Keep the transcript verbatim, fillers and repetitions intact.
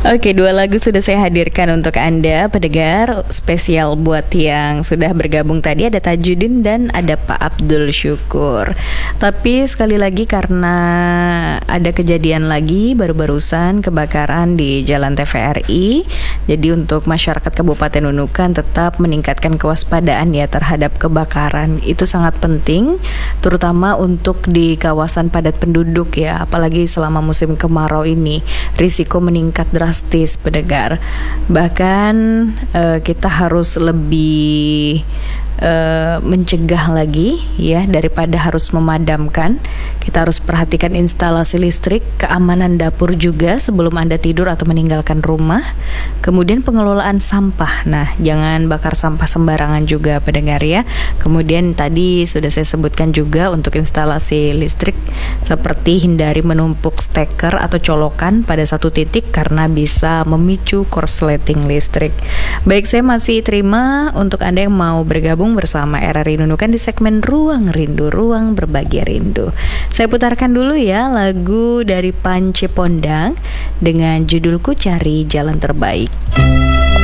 Oke, dua lagu sudah saya hadirkan untuk Anda pendengar, spesial buat yang sudah bergabung tadi, ada Tajudin dan ada Pak Abdul Syukur. Tapi sekali lagi karena ada kejadian lagi baru-barusan kebakaran di Jalan T V R I, jadi untuk masyarakat Kabupaten Nunukan tetap meningkatkan kewaspadaan ya terhadap kebakaran. Itu sangat penting, terutama untuk di kawasan padat penduduk ya, apalagi selama musim kemarau ini risiko meningkat drastis pendengar. Bahkan uh, kita harus lebih uh, mencegah lagi ya daripada harus memadamkan. Kita harus perhatikan instalasi listrik, keamanan dapur juga sebelum Anda tidur atau meninggalkan rumah. Kemudian pengelolaan sampah. Nah, jangan bakar sampah sembarangan juga pendengar ya. Kemudian tadi sudah saya sebutkan juga untuk instalasi listrik seperti hindari menumpuk steker atau colokan pada satu titik karena bisa memicu korsleting listrik. Baik, saya masih terima untuk Anda yang mau bergabung bersama R R I Nunukan di segmen Ruang Rindu, Ruang Berbagi Rindu. Saya putarkan dulu ya lagu dari Panci Pondang dengan judul Ku Cari Jalan Terbaik.